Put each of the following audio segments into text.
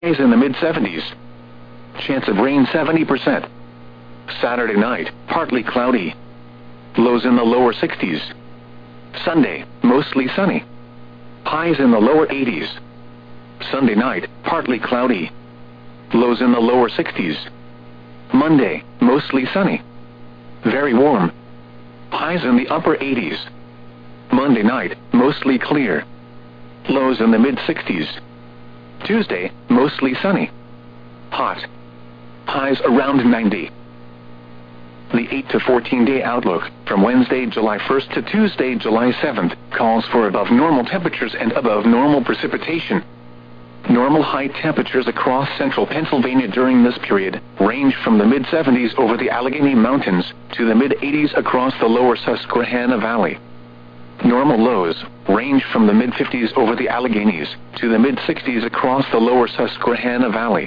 Highs in the mid-70s. Chance of rain 70%. Saturday night, partly cloudy. Lows in the lower 60s. Sunday, mostly sunny. Highs in the lower 80s. Sunday night, partly cloudy. Lows in the lower 60s. Monday, mostly sunny. Very warm. Highs in the upper 80s. Monday night, mostly clear. Lows in the mid-60s. Tuesday, mostly sunny. Hot. Highs around 90. The 8 to 14-day outlook, from Wednesday, July 1st to Tuesday, July 7th, calls for above normal temperatures and above normal precipitation. Normal high temperatures across central Pennsylvania during this period range from the mid-70s over the Allegheny Mountains to the mid-80s across the lower Susquehanna Valley. Normal lows range from the mid-50s over the Alleghenies to the mid-60s across the lower Susquehanna Valley.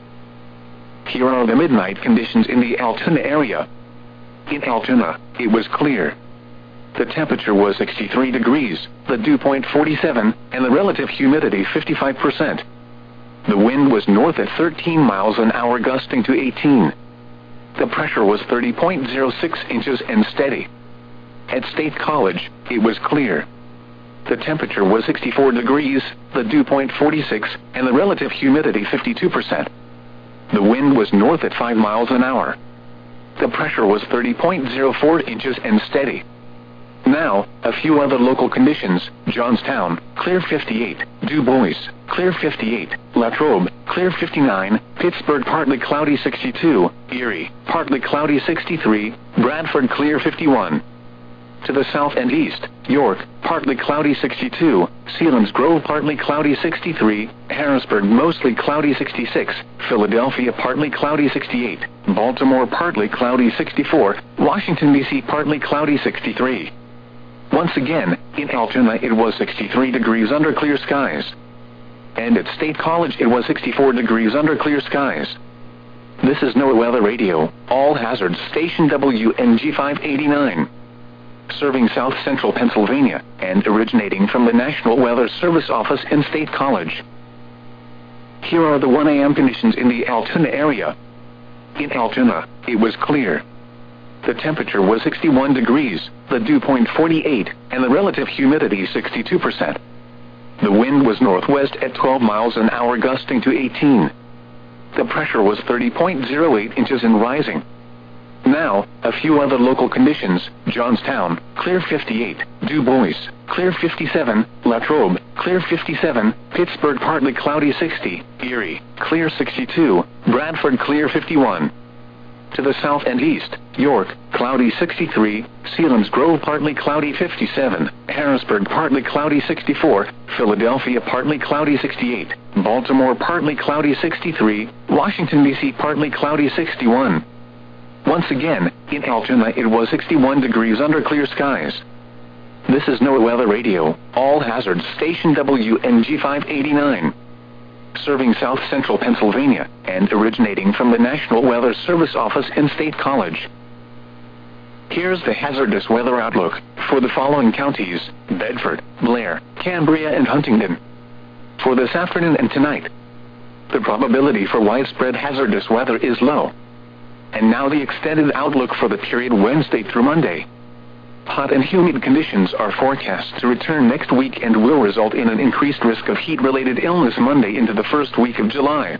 Here are the midnight conditions in the Altoona area. In Altoona, it was clear. The temperature was 63 degrees, the dew point 47, and the relative humidity 55%. The wind was north at 13 miles an hour, gusting to 18. The pressure was 30.06 inches and steady. At State College, it was clear. The temperature was 64 degrees, the dew point 46, and the relative humidity 52%. The wind was north at 5 miles an hour. The pressure was 30.04 inches and steady. Now, a few other local conditions: Johnstown, clear 58, Du Bois, clear 58, Latrobe, clear 59, Pittsburgh, partly cloudy 62, Erie, partly cloudy 63, Bradford, clear 51. To the south and east, York, partly cloudy 62, Selinsgrove, partly cloudy 63, Harrisburg, mostly cloudy 66, Philadelphia, partly cloudy 68, Baltimore, partly cloudy 64, Washington, D.C., partly cloudy 63. Once again, in Altoona it was 63 degrees under clear skies. And at State College it was 64 degrees under clear skies. This is NOAA Weather Radio, all hazards station WNG 589. Serving south central Pennsylvania, and originating from the National Weather Service office in State College. Here are the 1 a.m. conditions in the Altoona area. In Altoona, it was clear. The temperature was 61 degrees, the dew point 48, and the relative humidity 62%. The wind was northwest at 12 miles an hour, gusting to 18. The pressure was 30.08 inches and rising. Now, a few other local conditions: Johnstown, clear 58, Du Bois, clear 57, Latrobe, clear 57, Pittsburgh, partly cloudy 60, Erie, clear 62, Bradford, clear 51. To the south and east, York, cloudy 63, Selinsgrove, partly cloudy 57, Harrisburg, partly cloudy 64, Philadelphia, partly cloudy 68, Baltimore, partly cloudy 63, Washington, D.C., partly cloudy 61. Once again, in Altoona it was 61 degrees under clear skies. This is NOAA Weather Radio, all hazards station WNG 589. Serving south central Pennsylvania, and originating from the National Weather Service office in State College. Here's the hazardous weather outlook for the following counties: Bedford, Blair, Cambria, and Huntingdon. For this afternoon and tonight, the probability for widespread hazardous weather is low. And now the extended outlook for the period Wednesday through Monday. Hot and humid conditions are forecast to return next week and will result in an increased risk of heat-related illness Monday into the first week of July.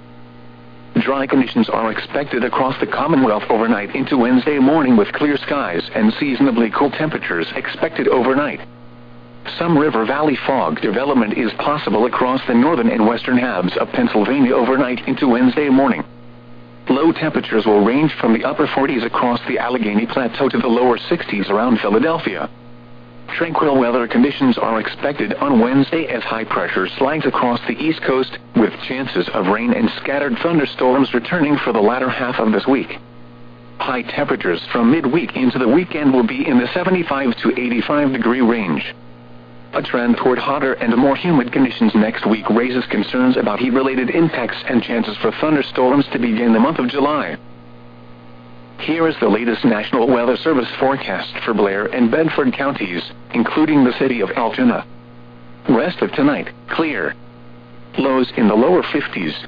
Dry conditions are expected across the Commonwealth overnight into Wednesday morning, with clear skies and seasonably cool temperatures expected overnight. Some river valley fog development is possible across the northern and western halves of Pennsylvania overnight into Wednesday morning. Low temperatures will range from the upper 40s across the Allegheny Plateau to the lower 60s around Philadelphia. Tranquil weather conditions are expected on Wednesday as high pressure slides across the East Coast, with chances of rain and scattered thunderstorms returning for the latter half of this week. High temperatures from midweek into the weekend will be in the 75 to 85 degree range. A trend toward hotter and more humid conditions next week raises concerns about heat-related impacts and chances for thunderstorms to begin the month of July. Here is the latest National Weather Service forecast for Blair and Bedford counties, including the city of Altoona. Rest of tonight, clear. Lows in the lower 50s.